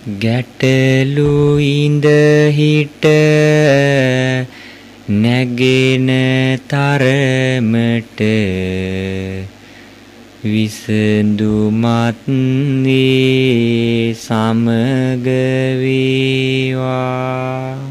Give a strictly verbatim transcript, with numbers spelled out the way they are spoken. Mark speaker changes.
Speaker 1: ගැටලු ඉඳ හිට නැගෙන තරමට විසඳුමත් දී සමග වේවා.